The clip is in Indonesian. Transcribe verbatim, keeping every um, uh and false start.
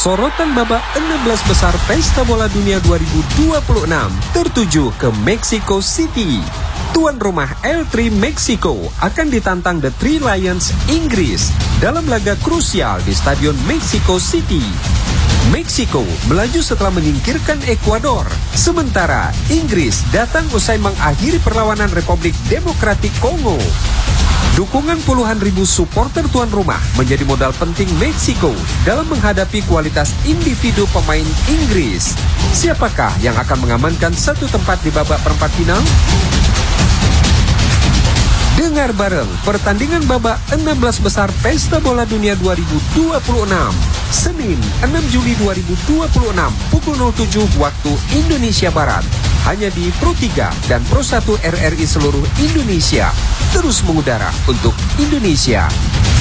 Sorotan babak enam belas besar Pesta Bola Dunia dua ribu dua puluh enam tertuju ke Mexico City. Tuan rumah L tiga Meksiko akan ditantang The Three Lions Inggris dalam laga krusial di Stadion Mexico City. Meksiko melaju setelah menyingkirkan Ekuador, sementara Inggris datang usai mengakhiri perlawanan Republik Demokratik Kongo. Dukungan puluhan ribu supporter tuan rumah menjadi modal penting Meksiko dalam menghadapi kualitas individu pemain Inggris. Siapakah yang akan mengamankan satu tempat di babak perempat final? Dengar bareng pertandingan babak enam belas besar Pesta Bola Dunia dua ribu dua puluh enam, Senin enam Juli dua ribu dua puluh enam pukul nol tujuh waktu Indonesia Barat, hanya di Pro tiga dan Pro satu R R I seluruh Indonesia, terus mengudara untuk Indonesia.